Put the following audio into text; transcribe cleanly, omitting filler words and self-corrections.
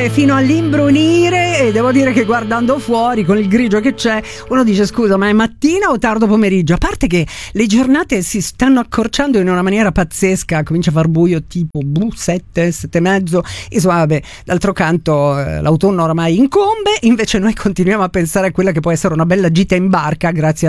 calde fino all'imbrunire, e devo dire che guardando fuori con il grigio che c'è uno dice: scusa, ma è mattina o tardo pomeriggio? A parte che le giornate si stanno accorciando in una maniera pazzesca, comincia a far buio tipo 7 e mezzo, insomma vabbè, d'altro canto l'autunno oramai incombe, invece noi continuiamo a pensare a quella che può essere una bella gita in barca grazie